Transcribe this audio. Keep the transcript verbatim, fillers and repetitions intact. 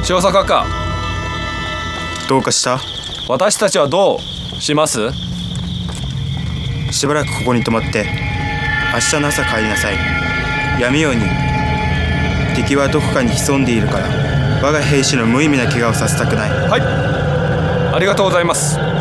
少佐閣下、 どうかした？ 私たちはどうします？ しばらくここに泊まって明日の朝帰りなさい。闇夜に敵はどこかに潜んでいるから、我が兵士の無意味な怪我をさせたくない。 はい、ありがとうございます。